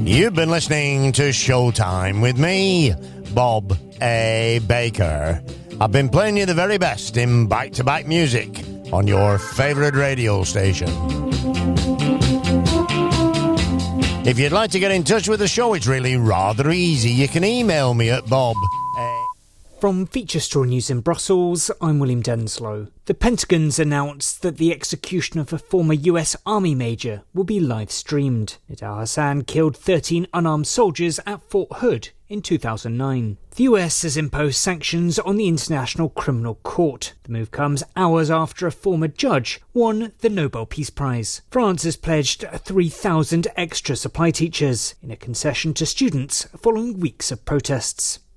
You've been listening to Showtime with me, Bob A. Baker. I've been playing you the very best in back-to-back music on your favourite radio station. If you'd like to get in touch with the show, it's really rather easy. You can email me at Bob. From Feature Store News in Brussels, I'm William Denslow. The Pentagon's announced that the execution of a former US Army major will be live-streamed. Nidal Hasan killed 13 unarmed soldiers at Fort Hood in 2009. The US has imposed sanctions on the International Criminal Court. The move comes hours after a former judge won the Nobel Peace Prize. France has pledged 3,000 extra supply teachers in a concession to students following weeks of protests.